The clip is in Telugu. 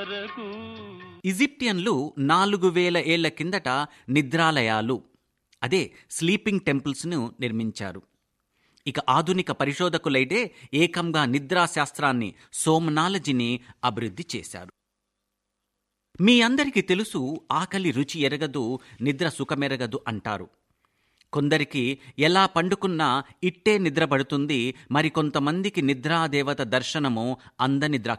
ఈజిప్టియన్లు 4000 ఏళ్ల కిందట నిద్రాలయాలు, అదే స్లీపింగ్ టెంపుల్స్ను నిర్మించారు. ఇక ఆధునిక పరిశోధకులైతే ఏకంగా నిద్రాశాస్త్రాన్ని, సోమ్నాలజీని అభివృద్ధి చేశారు. మీ అందరికీ తెలుసు, ఆకలి రుచి ఎరగదు, నిద్ర సుఖమెరగదు అంటారు. కొందరికి ఎలా పండుకున్నా ఇట్టే నిద్ర పడుతుంది, మరికొంతమందికి నిద్రాదేవత దర్శనము అందని